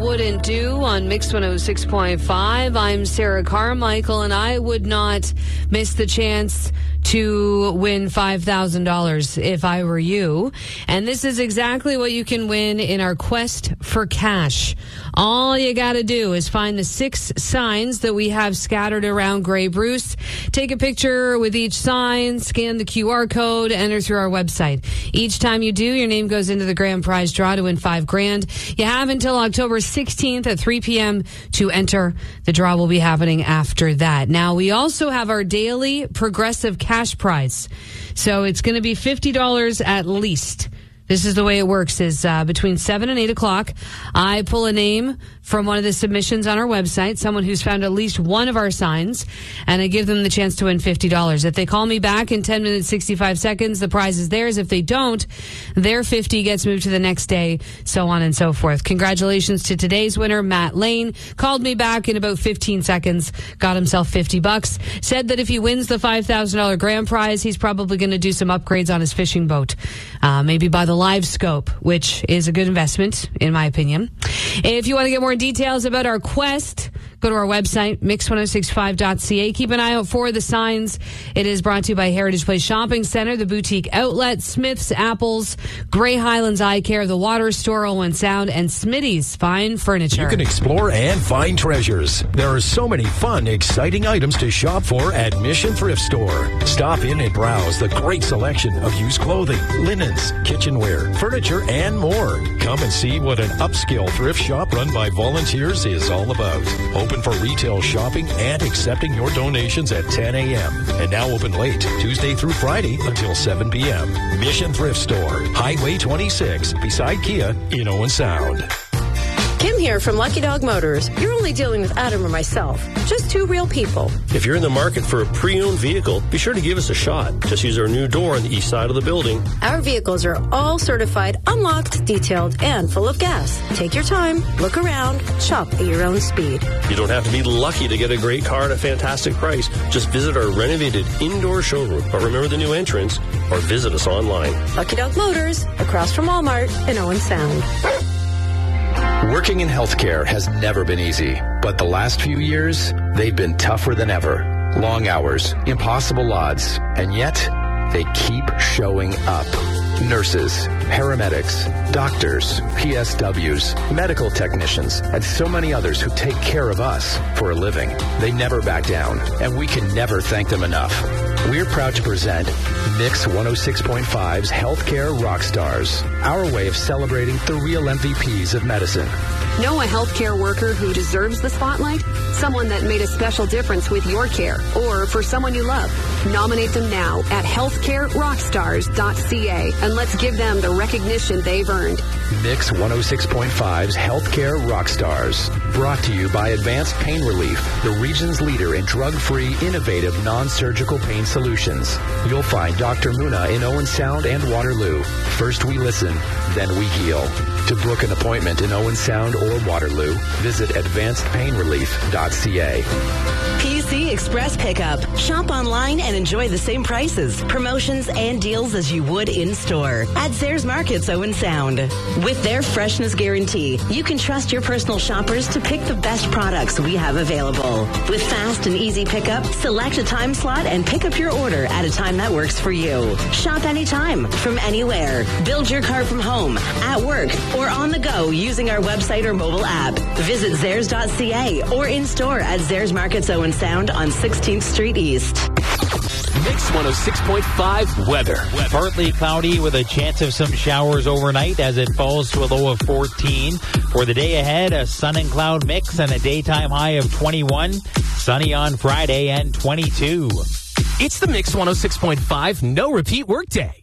wouldn't do on Mix 106.5. I'm Sarah Carmichael, and I would not miss the chance to win $5,000 if I were you. And this is exactly what you can win in our quest for cash. All you got to do is find the 6 signs that we have scattered around Grey Bruce. Take a picture with each sign, scan the QR code, enter through our website. Each time you do, your name goes into the grand prize draw to win $5,000. You have until October 16th at 3 p.m. to enter. The draw will be happening after that. Now, we also have our daily progressive cash prize. So it's going to be $50 at least. This is the way it works is between 7 and 8 o'clock, I pull a name from one of the submissions on our website, someone who's found at least one of our signs, and I give them the chance to win $50. If they call me back in 10 minutes, 65 seconds, the prize is theirs. If they don't, their 50 gets moved to the next day, so on and so forth. Congratulations to today's winner, Matt Lane. Called me back in about 15 seconds, got himself $50. Said that if he wins the $5,000 grand prize, he's probably going to do some upgrades on his fishing boat. Maybe buy the Live Scope, which is a good investment, in my opinion. If you want to get more details about our quest, go to our website, mix1065.ca. Keep an eye out for the signs. It is brought to you by Heritage Place Shopping Center, the Boutique Outlet, Smith's Apples, Grey Highlands Eye Care, the Water Store, Owen Sound, and Smitty's Fine Furniture. You can explore and find treasures. There are so many fun, exciting items to shop for at Mission Thrift Store. Stop in and browse the great selection of used clothing, linens, kitchenware, furniture, and more. Come and see what an upscale thrift shop run by volunteers is all about. Open for retail shopping and accepting your donations at 10 a.m. And now open late, Tuesday through Friday until 7 p.m. Mission Thrift Store, Highway 26, beside Kia in Owen Sound. Kim here from Lucky Dog Motors. You're only dealing with Adam or myself. Just 2 real people. If you're in the market for a pre-owned vehicle, be sure to give us a shot. Just use our new door on the east side of the building. Our vehicles are all certified, unlocked, detailed, and full of gas. Take your time, look around, shop at your own speed. You don't have to be lucky to get a great car at a fantastic price. Just visit our renovated indoor showroom. But remember the new entrance, or visit us online. Lucky Dog Motors, across from Walmart in Owen Sound. Working in healthcare has never been easy, but the last few years, they've been tougher than ever. Long hours, impossible odds, and yet they keep showing up. Nurses, paramedics, doctors, PSWs, medical technicians, and so many others who take care of us for a living. They never back down, and we can never thank them enough. We're proud to present Mix 106.5's Healthcare Rockstars, our way of celebrating the real MVPs of medicine. Know a healthcare worker who deserves the spotlight? Someone that made a special difference with your care, or for someone you love. Nominate them now at healthcarerockstars.ca, and let's give them the recognition they've earned. Mix 106.5's Healthcare Rockstars, brought to you by Advanced Pain Relief, the region's leader in drug-free, innovative, non-surgical pain solutions. You'll find Dr. Muna in Owen Sound and Waterloo. First we listen, then we heal. To book an appointment in Owen Sound or Waterloo, visit advancedpainrelief.ca. PC Express Pickup. Shop online and enjoy the same prices, promotions, and deals as you would in-store at Zayres Markets Owen Sound. With their freshness guarantee, you can trust your personal shoppers to pick the best products we have available. With fast and easy pickup, select a time slot and pick up your order at a time that works for you. Shop anytime, from anywhere. Build your car from home, at work, or on the go using our website or mobile app. Visit Zayres.ca or in-store at Zayres Markets Owen Sound on 16th Street East. Mix 106.5 weather. Partly cloudy with a chance of some showers overnight as it falls to a low of 14. For the day ahead, a sun and cloud mix and a daytime high of 21. Sunny on Friday and 22. It's the Mix 106.5 no repeat workday.